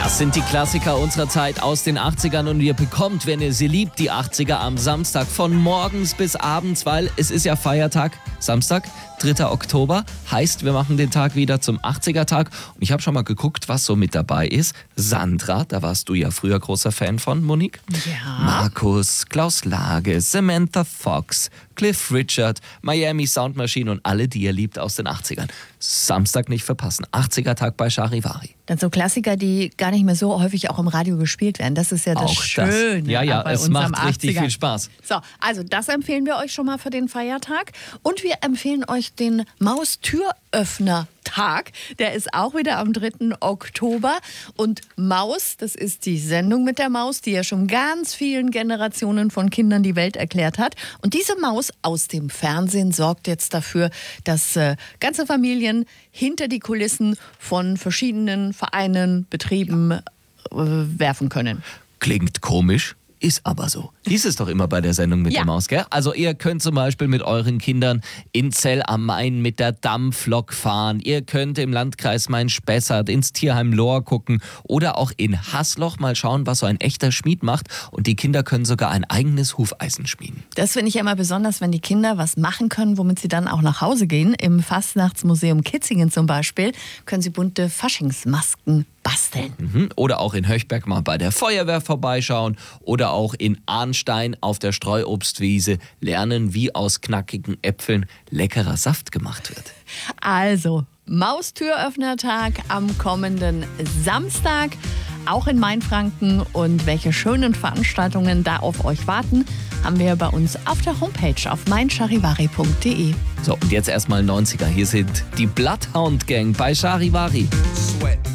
Das sind die Klassiker unserer Zeit aus den 80ern und ihr bekommt, wenn ihr sie liebt, die 80er am Samstag von morgens bis abends, weil es ist ja Feiertag, Samstag, 3. Oktober, heißt, wir machen den Tag wieder zum 80er-Tag und ich habe schon mal geguckt, was so mit dabei ist. Sandra, da warst du ja früher großer Fan von, Monique. Ja. Markus, Klaus Lage, Samantha Fox, Cliff Richard, Miami Sound Machine und alle, die ihr liebt aus den 80ern. Samstag nicht verpassen, 80er-Tag bei Charivari. Dann so Klassiker, die gar nicht mehr so häufig auch im Radio gespielt werden. Das ist ja das Auch Schöne. das. Ja, bei es uns macht am richtig 80er. viel Spaß. So, also das empfehlen wir euch schon mal für den Feiertag. Und wir empfehlen euch den Maustüröffner-Tag. Der ist auch wieder am 3. Oktober. Und Maus, das ist die Sendung mit der Maus, die ja schon ganz vielen Generationen von Kindern die Welt erklärt hat. Und diese Maus aus dem Fernsehen sorgt jetzt dafür, dass ganze Familien hinter die Kulissen von verschiedenen Vereinen, Betrieben werfen können. Klingt komisch, ist aber so. Hieß es doch immer bei der Sendung mit Ja. der Maus, gell? Also ihr könnt zum Beispiel mit euren Kindern in Zell am Main mit der Dampflok fahren. Ihr könnt im Landkreis Main-Spessart ins Tierheim Lohr gucken oder auch in Haßloch mal schauen, was so ein echter Schmied macht. Und die Kinder können sogar ein eigenes Hufeisen schmieden. Das finde ich ja immer besonders, wenn die Kinder was machen können, womit sie dann auch nach Hause gehen. Im Fastnachtsmuseum Kitzingen zum Beispiel können sie bunte Faschingsmasken basteln. Oder auch in Höchberg mal bei der Feuerwehr vorbeischauen oder auch in Arnstein auf der Streuobstwiese lernen, wie aus knackigen Äpfeln leckerer Saft gemacht wird. Also, Maustüröffnertag am kommenden Samstag, auch in Mainfranken. Und welche schönen Veranstaltungen da auf euch warten, haben wir bei uns auf der Homepage auf meincharivari.de. So, und jetzt erstmal 90er. Hier sind die Bloodhound Gang bei Charivari. Sweat.